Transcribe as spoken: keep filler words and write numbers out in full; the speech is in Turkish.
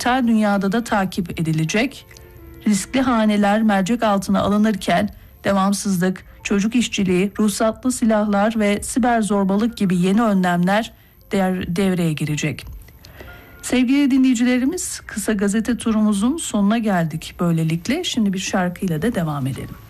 dijital dünyada da takip edilecek. Riskli haneler mercek altına alınırken devamsızlık, çocuk işçiliği, ruhsatlı silahlar ve siber zorbalık gibi yeni önlemler devreye girecek. Sevgili dinleyicilerimiz, kısa gazete turumuzun sonuna geldik böylelikle. Şimdi bir şarkıyla da devam edelim.